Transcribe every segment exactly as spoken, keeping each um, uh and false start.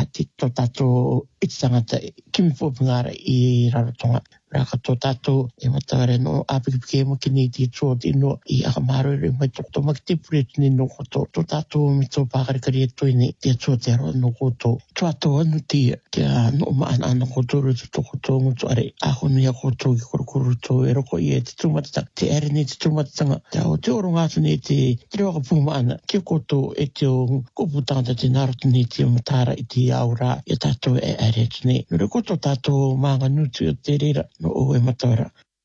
te tō tātou i te tangata kimi pōpungara i Rarotonga. Raka tō tātou e mataware no āpikipiki e makini te tō te ino i akamaro e mai tō tō maki te pureti ni no koto. Tō tātou mi tō pākarikari e tō ine te tō te aro no koto. Tō tātou anu te kia no maana ana koto rutu tō koto ngutu are ahonu ia koto ki korokoro tō e roko i e te tūmatata. Te ere ni te tūmatatanga. Te ao te oro ngātu ni te te reo ka pūmaana. Kia koto e te o kopu tangata te narotu ni te matara i te aura i tātou e ere tune. Nure koto tātou maanga nutu o te reira no o e matara.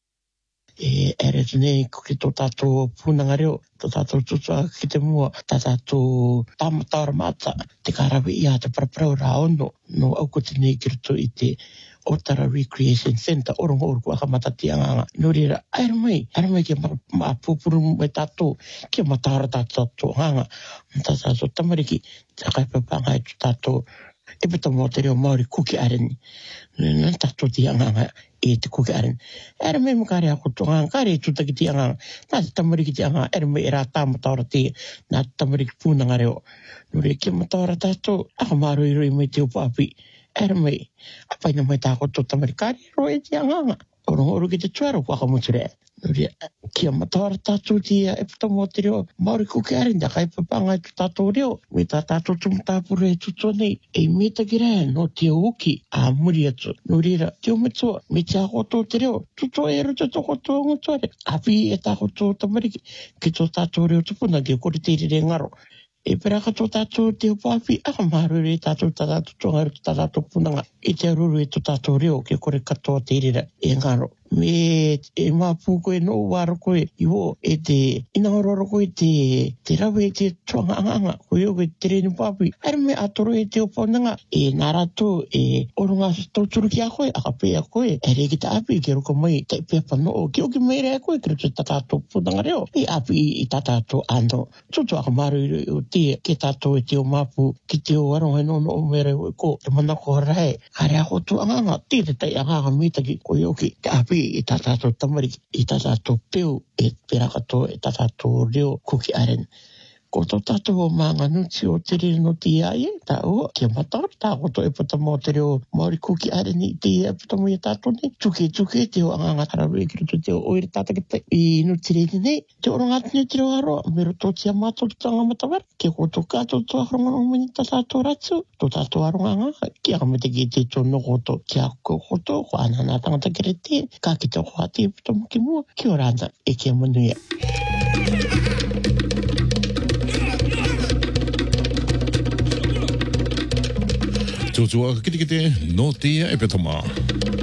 E ere tune ko ki tō tātou pūnanga reo, tō tātou tutua ki te mua, tā tātou tāmatara mata, te karawi i a te paraparau rā ono, no au ko te nei ki roto i te Otara Recreation Centre, orongo oru kua kamata te anganga. No reira, aere mai, aere mai kia maa pūpuru mai tātou, kia matara tātou hanga. Tā tātou tamariki, tā kaipapanga e tō tātou, e pita mō te reo Māori kuki areni. Nā tātou te anganga e te kuki areni. Aere mai makare a koto nganga, kare e tūtaki te anganga. Nā te tamariki te anganga, aere mai e rā tāmatara te, nā te tamariki pūnanga reo. No reira, kia matara tātou, aka māro i roi mai te upaapi. Ere mai, apaina mai tā koto tamarikari ro e te anganga. Orongo oru ki te tuaro waka muture. Nuri, kia matawara tātou te e puta mō te reo. Māori kuki arinda kai papanga e tu tātou reo. Me tā tātou tumutāpuru e tuto nei. E me taki rea no te uki a muri atu. Nuri ra, te o metua, me te a koto te reo. Tuto e ero te toko tō ngutuare. Api e tā koto tamariki. Ki tō tātou reo tupuna ki o kore te re ngaro. E peraka tō tātou te upaapi, aka maharuri e tātou tātou tonga e tātou punanga. E te aruru e tō tātou reo ke kore katoa te irira e ngaro. Me e māpū koe no wāro koe i o e te inaororo koe te te rawe e te tuanga anganga koe o koe te renu pāpi. Aere me atoro e te oponanga e narato e oronga tauturu ki a koe aka pēa koe e re ki te api ki roko mai te pepa no o ki o ki mai rea koe kira te tātou punanga reo e api i tātou ando. Tutu aka maru i o te ke tātou e te o māpū ki te o aronga no no o mere o ko e manako rae kare a koto anganga te te tai anganga mitaki koe o ki te api i tā tātou tamariki, i tā tātou peo, e perakato, e tā tātou reo kuki aren. Ko tō tātou o maanga nuti o te rere no te iaie, tā ua, kia matara, tā koto e puta mō te reo Māori kuki aren i te e puta mō i tātou nei. Tuke, tuke, te o anganga tararu e kiro te o oire tātakita i nuti rere nei. Te orangatu nei te reo aroa, mero tō tia mātou te tanga matawara. Kia koto kātou tō ahronga o mani tā tātou ratu, tō tātou aronga anga. Kia kamete ki te tō no koto, kia koto, ko anana tangata kere te, ka ki tō koha te puta mō ki mua, kia oranda e kia manuia. Tōtua kite kite no te e petama.